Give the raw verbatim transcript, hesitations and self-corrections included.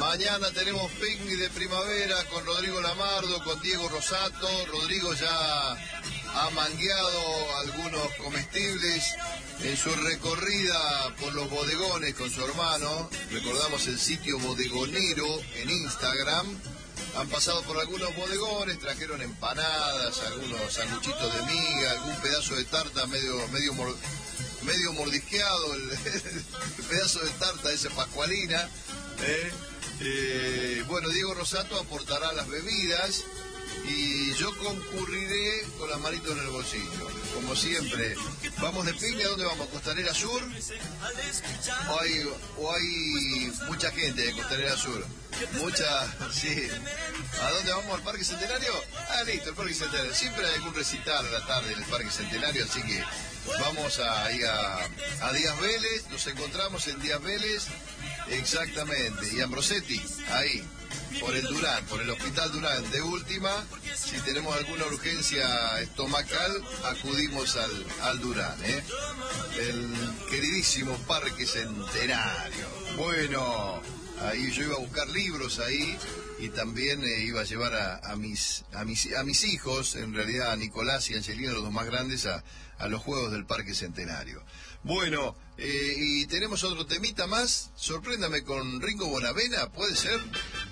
Mañana tenemos picnic de primavera con Rodrigo Lamardo, con Diego Rosato. Rodrigo ya ha mangueado algunos comestibles en su recorrida por los bodegones con su hermano. Recordamos el sitio Bodegonero en Instagram. Han pasado por algunos bodegones, trajeron empanadas, algunos sanguchitos de miga, algún pedazo de tarta medio medio mor, medio mordisqueado, el, el pedazo de tarta ese pascualina. ¿eh? Eh, bueno, Diego Rosato aportará las bebidas y yo concurriré con las manitos en el bolsillo, como siempre. ¿Vamos de picnic? ¿A dónde vamos? ¿Costanera Sur? ¿O hay, o hay mucha gente de Costanera Sur? Mucha, sí. ¿A dónde vamos? ¿Al Parque Centenario? Ah, listo, el Parque Centenario. Siempre hay algún recital a la tarde en el Parque Centenario, así que vamos ahí a, a Díaz Vélez. Nos encontramos en Díaz Vélez, exactamente. Y Ambrosetti, ahí, por el Durán, por el Hospital Durán. De última, si tenemos alguna urgencia estomacal, acudimos al, al Durán, ¿eh? El queridísimo Parque Centenario. Bueno, ahí yo iba a buscar libros ahí y también eh, iba a llevar a, a, mis, a, mis, a mis hijos, en realidad a Nicolás y Angelina, los dos más grandes, a, a los Juegos del Parque Centenario. Bueno, eh, y tenemos otro temita más. Sorpréndame con Ringo Bonavena, ¿puede ser?